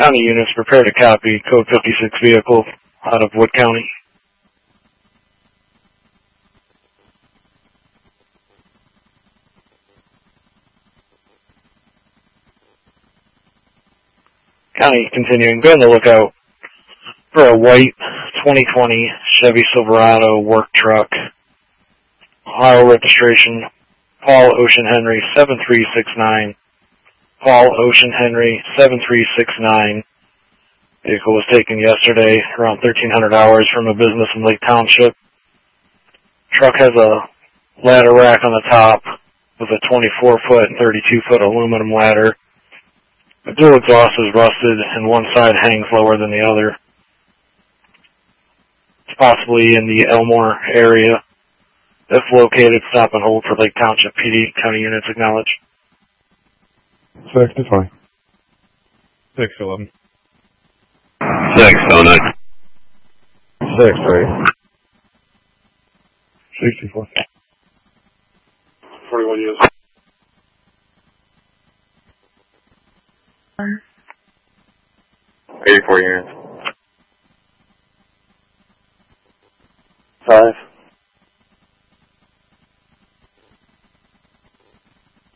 County units prepare to copy. Code 56 vehicle out of Wood County. County continuing. Be on the lookout for a white 2020 Chevy Silverado work truck. Ohio registration, Paul Ocean Henry 7369. Paul Ocean Henry 7369. Vehicle was taken yesterday around 1300 hours from a business in Lake Township. Truck has a ladder rack on the top with a 24-foot and 32-foot aluminum ladder. The dual exhaust is rusted and one side hangs lower than the other. It's possibly in the Elmore area. If located, stop and hold for Lake Township PD. County units acknowledge. 6 to 20. 6 to 11. 6 to 9. 6 to 8. 64. 41 units. 84 units. 5.